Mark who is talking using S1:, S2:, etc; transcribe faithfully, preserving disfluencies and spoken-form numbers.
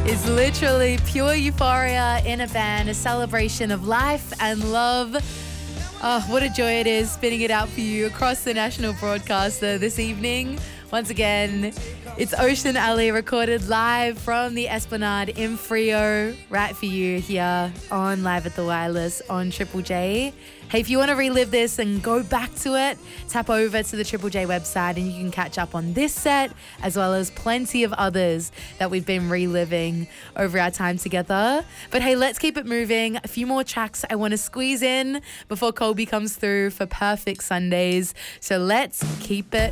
S1: is literally pure euphoria in a band, a celebration of life and love. Oh, what a joy it is spinning it out for you across the national broadcaster this evening. Once again, it's Ocean Alley recorded live from the Esplanade in Frio, right for you here on Live at the Wireless on Triple J. Hey, if you want to relive this and go back to it, tap over to the Triple J website and you can catch up on this set as well as plenty of others that we've been reliving over our time together. But hey, let's keep it moving. A few more tracks I want to squeeze in before Colby comes through for Perfect Sundays. So let's keep it